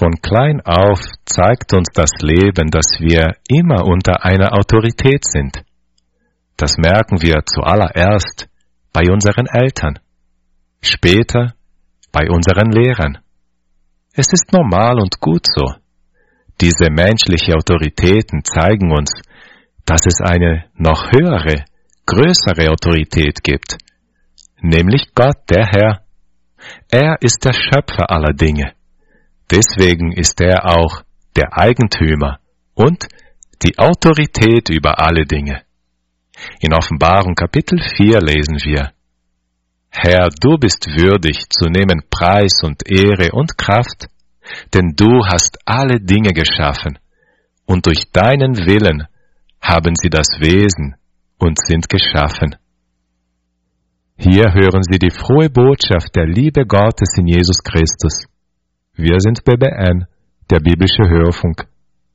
Von klein auf zeigt uns das Leben, dass wir immer unter einer Autorität sind. Das merken wir zuallererst bei unseren Eltern, später bei unseren Lehrern. Es ist normal und gut so. Diese menschlichen Autoritäten zeigen uns, dass es eine noch höhere, größere Autorität gibt, nämlich Gott, der Herr. Er ist der Schöpfer aller Dinge. Deswegen ist er auch der Eigentümer und die Autorität über alle Dinge. In Offenbarung Kapitel 4 lesen wir: Herr, du bist würdig zu nehmen Preis und Ehre und Kraft, denn du hast alle Dinge geschaffen, und durch deinen Willen haben sie das Wesen und sind geschaffen. Hier hören Sie die frohe Botschaft der Liebe Gottes in Jesus Christus. Wir sind BBN, der biblische Hörfunk.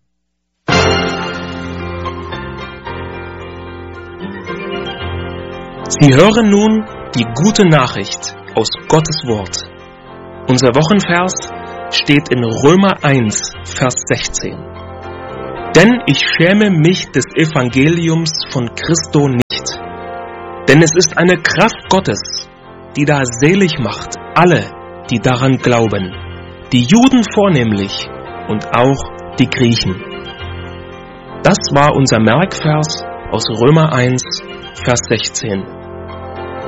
Sie hören nun die gute Nachricht aus Gottes Wort. Unser Wochenvers steht in Römer 1, Vers 16. Denn ich schäme mich des Evangeliums von Christo nicht, denn es ist eine Kraft Gottes, die da selig macht alle, die daran glauben, die Juden vornehmlich und auch die Griechen. Das war unser Merkvers aus Römer 1, Vers 16.